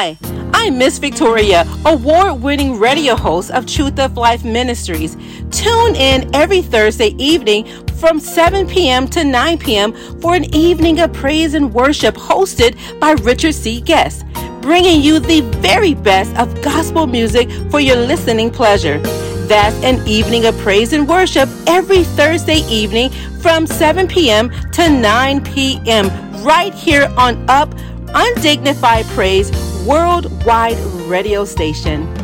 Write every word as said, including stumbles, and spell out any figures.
Hi, I'm Miss Victoria, award-winning radio host of Truth of Life Ministries. Tune in every Thursday evening from seven p.m. to nine p.m. for an evening of praise and worship hosted by Richard C. Guest, bringing you the very best of gospel music for your listening pleasure. That's an evening of praise and worship every Thursday evening from seven p.m. to nine p.m. right here on Up Undignified Praise Worldwide Radio Station.